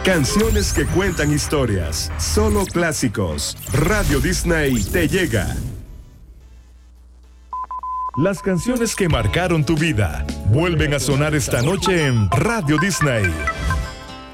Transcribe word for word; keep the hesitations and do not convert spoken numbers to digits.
Canciones que cuentan historias, solo clásicos. Radio Disney te llega. Las canciones que marcaron tu vida vuelven a sonar esta noche en Radio Disney.